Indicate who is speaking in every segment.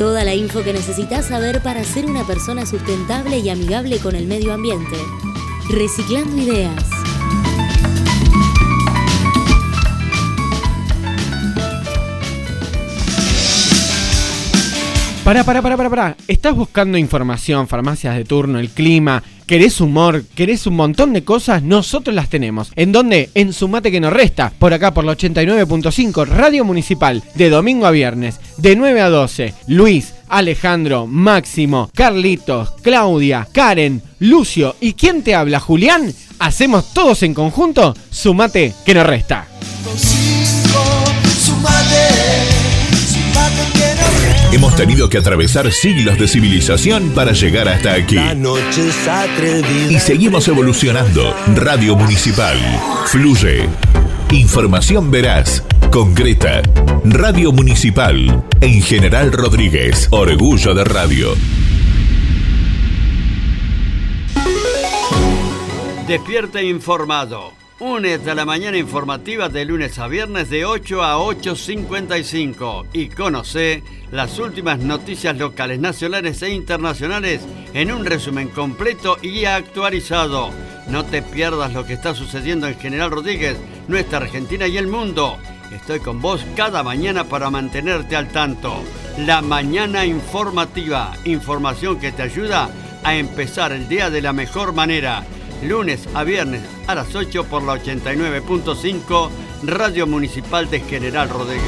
Speaker 1: Toda la info que necesitas saber para ser una persona sustentable y amigable con el medio ambiente. Reciclando Ideas.
Speaker 2: Pará. ¿Estás buscando información, farmacias de turno, el clima? ¿Querés humor? ¿Querés un montón de cosas? Nosotros las tenemos. ¿En dónde? En Sumate que nos resta. Por acá, por la 89.5, Radio Municipal. De domingo a viernes, de 9 a 12. Luis, Alejandro, Máximo, Carlitos, Claudia, Karen, Lucio y ¿quién te habla? Julián. Hacemos todos en conjunto Sumate que nos resta.
Speaker 3: Hemos tenido que atravesar siglos de civilización para llegar hasta aquí. Y seguimos evolucionando. Radio Municipal. Fluye. Información veraz, concreta. Radio Municipal. En General Rodríguez. Orgullo de radio.
Speaker 4: Despierta informado. Únete a la mañana informativa de lunes a viernes de 8 a 8:55 y conoce las últimas noticias locales, nacionales e internacionales en un resumen completo y actualizado. No te pierdas lo que está sucediendo en General Rodríguez, nuestra Argentina y el mundo. Estoy con vos cada mañana para mantenerte al tanto. La mañana informativa, información que te ayuda a empezar el día de la mejor manera. Lunes a viernes a las 8 por la 89.5, Radio Municipal de General Rodríguez.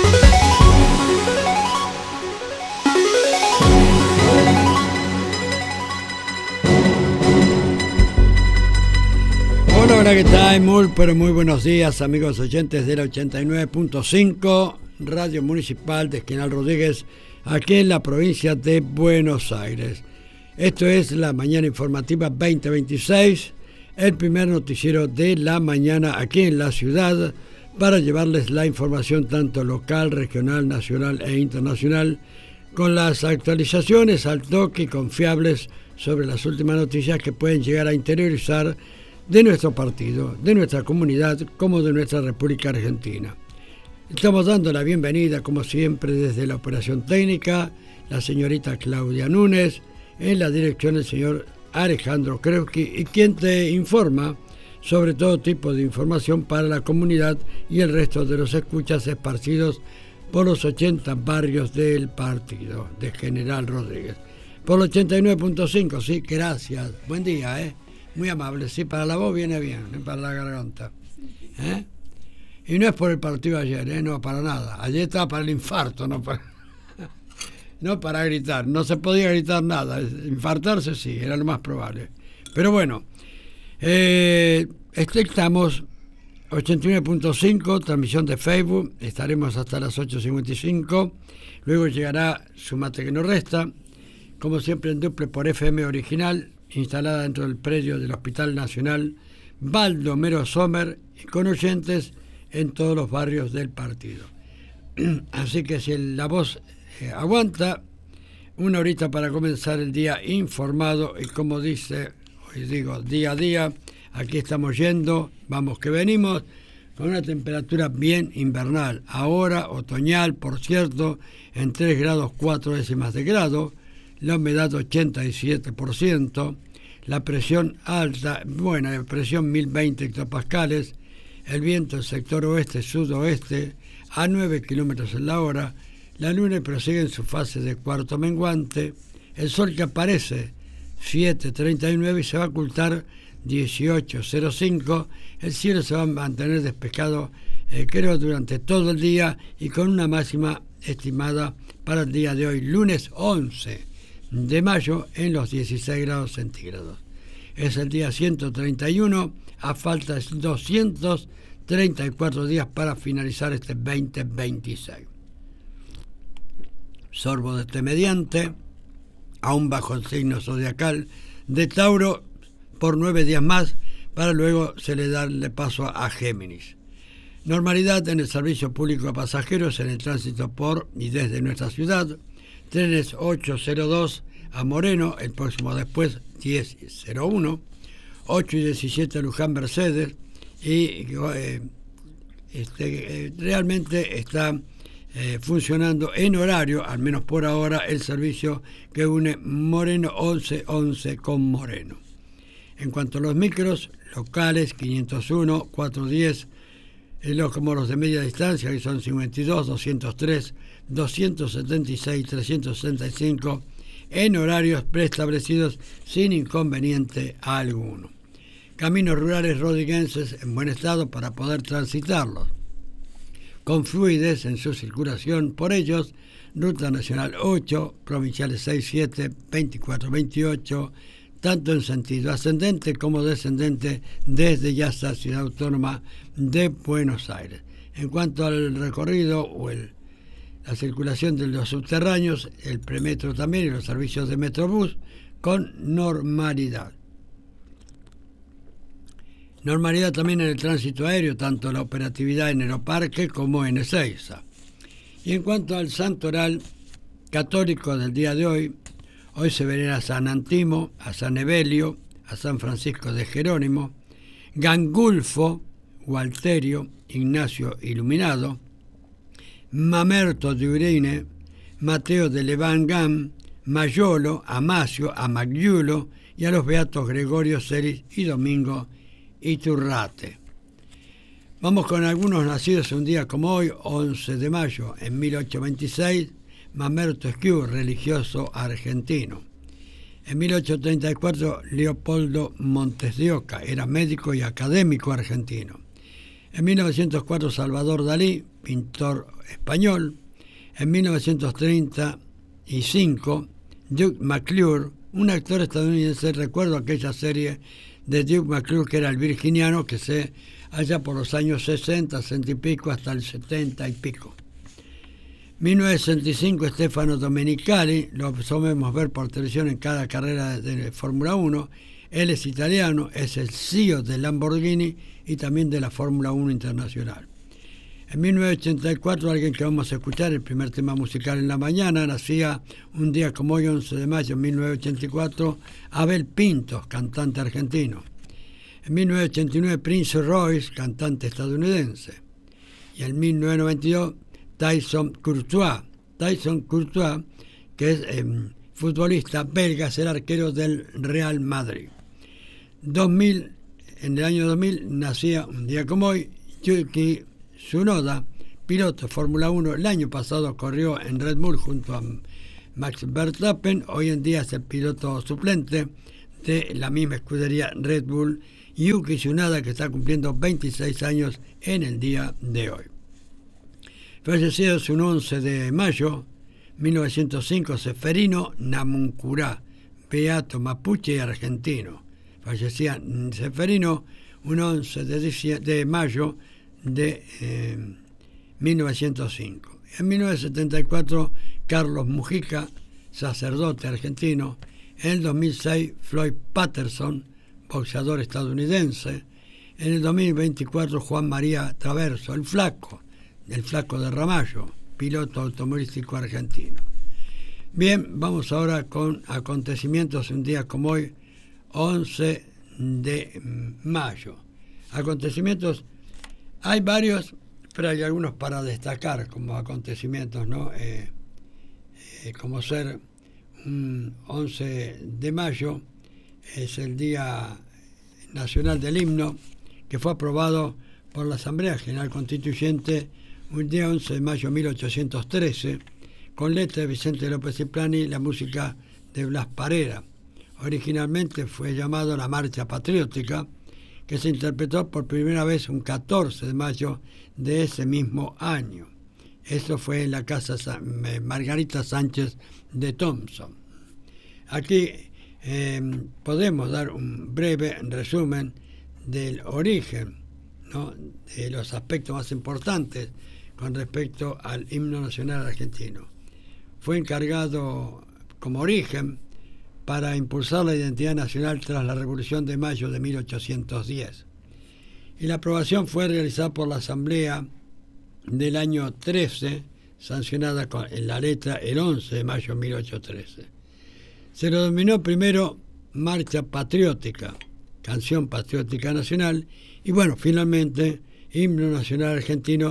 Speaker 5: Hola, ¿qué tal? Muy buenos días, amigos oyentes de la 89.5, Radio Municipal de General Rodríguez, aquí en la provincia de Buenos Aires. Esto es la Mañana Informativa 2026, el primer noticiero de la mañana aquí en la ciudad para llevarles la información tanto local, regional, nacional e internacional con las actualizaciones al toque y confiables sobre las últimas noticias que pueden llegar a interiorizar de nuestro partido, de nuestra comunidad como de nuestra República Argentina. Estamos dando la bienvenida como siempre desde la operación técnica, la señorita Claudia Núñez, en la dirección del señor Alejandro Krewski y quien te informa sobre todo tipo de información para la comunidad y el resto de los escuchas esparcidos por los 80 barrios del partido de General Rodríguez. Por el 89.5, sí, gracias. Buen día, muy amable. Sí, para la voz viene bien, para la garganta. Y no es por el partido de ayer, no, para nada. Ayer estaba para el infarto, no para gritar, no se podía gritar nada, infartarse sí, era lo más probable. Pero bueno, estamos 89.5, transmisión de Facebook, estaremos hasta las 8:55, luego llegará Sumate que nos resta, como siempre en duple por FM original, instalada dentro del predio del Hospital Nacional Baldomero Sommer y con oyentes en todos los barrios del partido. Así que si la voz aguanta, una horita para comenzar el día informado y como dice, hoy digo día a día, aquí estamos yendo, vamos que venimos, con una temperatura bien invernal, ahora otoñal, por cierto, en 3 grados 4 décimas de grado, la humedad 87%, la presión alta, buena presión 1020 hectopascales, el viento del sector oeste-sudoeste a 9 kilómetros en la hora. La luna prosigue en su fase de cuarto menguante, el sol que aparece 7:39 y se va a ocultar 18:05, el cielo se va a mantener despejado creo durante todo el día y con una máxima estimada para el día de hoy, lunes 11 de mayo en los 16 grados centígrados. Es el día 131, a falta de 234 días para finalizar este 2026. Sorbo de este mediante, aún bajo el signo zodiacal de Tauro, por 9 días más, para luego se le darle paso a Géminis. Normalidad en el servicio público de pasajeros en el tránsito por y desde nuestra ciudad. Trenes 802 a Moreno, el próximo después 1001, 8 y 17 Luján Mercedes, y realmente está funcionando en horario, al menos por ahora, el servicio que une Moreno 1111 con Moreno. En cuanto a los micros locales, 501, 410, como los de media distancia, que son 52, 203, 276, 365, en horarios preestablecidos sin inconveniente alguno. Caminos rurales rodriguenses en buen estado para poder transitarlos con fluidez en su circulación por ellos: Ruta Nacional 8, Provinciales 6, 7, 24, 28, tanto en sentido ascendente como descendente desde Yasa, Ciudad Autónoma de Buenos Aires. En cuanto al recorrido o la circulación de los subterráneos, el premetro también y los servicios de Metrobús con normalidad. Normalidad también en el tránsito aéreo, tanto la operatividad en Aeroparque como en Ezeiza. Y en cuanto al santoral católico del día de hoy se venera a San Antimo, a San Evelio, a San Francisco de Jerónimo, Gangulfo, Gualterio, Ignacio Iluminado, Mamerto de Urine, Mateo de Levangam, Mayolo, Amasio, a Magliulo y a los beatos Gregorio Celis y Domingo Iturrate. Vamos con algunos nacidos un día como hoy, 11 de mayo, en 1826, Mamerto Esquiu, religioso argentino. En 1834, Leopoldo Montes de Oca, era médico y académico argentino. En 1904, Salvador Dalí, pintor español. En 1935, Duke McClure, un actor estadounidense. Recuerdo aquella serie de Duke McClure, que era el virginiano, que se allá por los años 60, 60 y pico, hasta el 70 y pico. 1965, Stefano Domenicali, lo solemos ver por televisión en cada carrera de Fórmula 1. Él es italiano, es el CEO de Lamborghini y también de la Fórmula 1 internacional. En 1984, alguien que vamos a escuchar, el primer tema musical en la mañana, nacía un día como hoy, 11 de mayo de 1984, Abel Pintos, cantante argentino. En 1989, Prince Royce, cantante estadounidense. Y en 1992, Tyson Courtois, que es futbolista belga, es el arquero del Real Madrid. En el año 2000 nacía un día como hoy Yuki Tsunoda, piloto de Fórmula 1. El año pasado corrió en Red Bull junto a Max Verstappen. Hoy en día es el piloto suplente de la misma escudería Red Bull. Yuki Tsunoda, que está cumpliendo 26 años en el día de hoy. Fallecido un 11 de mayo 1905, Seferino Namuncurá, beato mapuche y argentino. Fallecía Seferino un 11 de mayo de 1905. En 1974, Carlos Mujica, sacerdote argentino. En el 2006, Floyd Patterson, boxeador estadounidense. En el 2024, Juan María Traverso, el flaco de Ramallo, piloto automovilístico argentino. Bien, vamos ahora con acontecimientos un día como hoy, 11 de mayo. Acontecimientos, hay varios, pero hay algunos para destacar como acontecimientos, ¿no? Como ser un 11 de mayo, es el Día Nacional del Himno, que fue aprobado por la Asamblea General Constituyente un día 11 de mayo de 1813, con letra de Vicente López y Plani y la música de Blas Parera. Originalmente fue llamado la Marcha Patriótica, que se interpretó por primera vez un 14 de mayo de ese mismo año. Eso fue en la casa Margarita Sánchez de Thompson. Aquí podemos dar un breve resumen del origen, ¿no?, de los aspectos más importantes con respecto al himno nacional argentino. Fue encargado como origen para impulsar la identidad nacional tras la Revolución de Mayo de 1810. Y la aprobación fue realizada por la Asamblea del año 13, sancionada en la letra el 11 de mayo de 1813. Se lo denominó primero Marcha Patriótica, Canción Patriótica Nacional, y bueno, finalmente Himno Nacional Argentino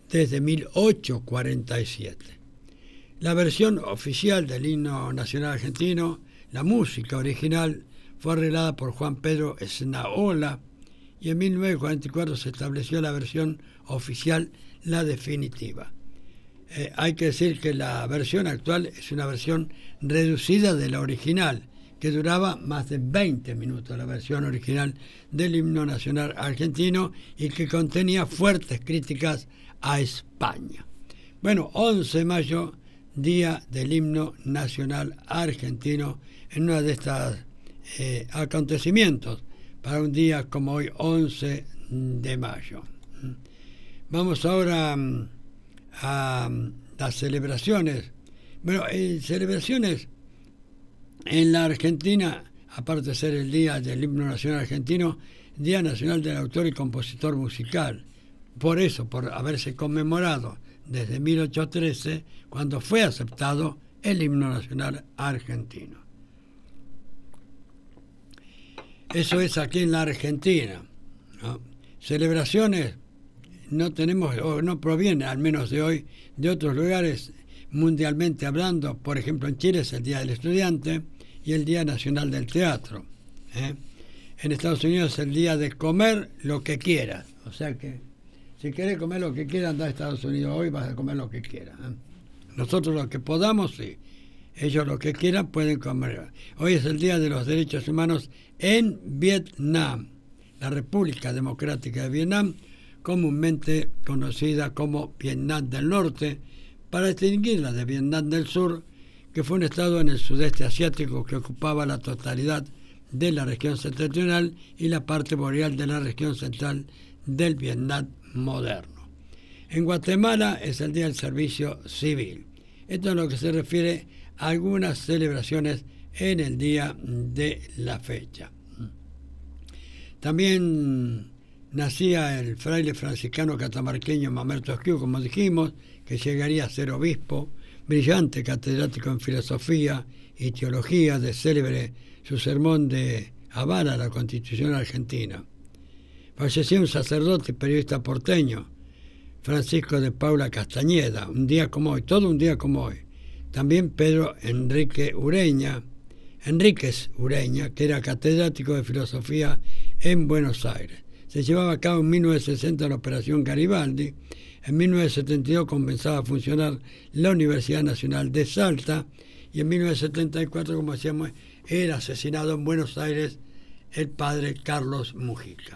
Speaker 5: desde 1847. La versión oficial del himno nacional argentino, la música original, fue arreglada por Juan Pedro Esnaola y en 1944 se estableció la versión oficial, la definitiva. Hay que decir que la versión actual es una versión reducida de la original, que duraba más de 20 minutos, la versión original del himno nacional argentino, y que contenía fuertes críticas a España. Bueno, 11 de mayo, Día del Himno Nacional Argentino, en uno de estos acontecimientos para un día como hoy, 11 de mayo. Vamos ahora a las celebraciones. Bueno, celebraciones en la Argentina, aparte de ser el Día del Himno Nacional Argentino, Día Nacional del Autor y Compositor Musical. Por eso, por haberse conmemorado desde 1813, cuando fue aceptado el himno nacional argentino. Eso es aquí en la Argentina, ¿no? Celebraciones no tenemos, o no provienen, al menos de hoy, de otros lugares mundialmente hablando. Por ejemplo, en Chile es el Día del Estudiante y el Día Nacional del Teatro. En Estados Unidos es el Día de Comer lo que quieras. O sea que si querés comer lo que quieras, anda a Estados Unidos hoy, vas a comer lo que quieras. Nosotros lo que podamos, sí. Ellos lo que quieran pueden comer. Hoy es el Día de los Derechos Humanos en Vietnam, la República Democrática de Vietnam, comúnmente conocida como Vietnam del Norte, para distinguirla de Vietnam del Sur, que fue un estado en el sudeste asiático que ocupaba la totalidad de la región septentrional y la parte boreal de la región central del Vietnam moderno. En Guatemala es el Día del Servicio Civil. Esto es lo que se refiere a algunas celebraciones en el día de la fecha. También nacía el fraile franciscano catamarqueño Mamerto Esquiu, como dijimos, que llegaría a ser obispo, brillante catedrático en filosofía y teología, de célebre su sermón de aval a la Constitución argentina. Falleció un sacerdote y periodista porteño, Francisco de Paula Castañeda, un día como hoy, todo un día como hoy. También Pedro Enríquez Ureña, que era catedrático de filosofía en Buenos Aires. Se llevaba a cabo en 1960 la Operación Garibaldi. En 1972 comenzaba a funcionar la Universidad Nacional de Salta y en 1974, como decíamos, era asesinado en Buenos Aires el padre Carlos Mujica.